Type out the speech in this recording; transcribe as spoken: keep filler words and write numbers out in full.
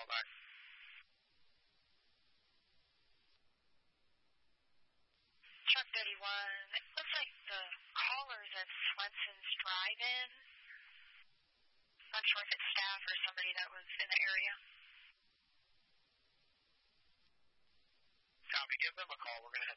back. Truck thirty-one, it looks like the caller's at Swenson's Drive-In. Not sure if it's staff or somebody that was in the area. Copy, give them a call. We're going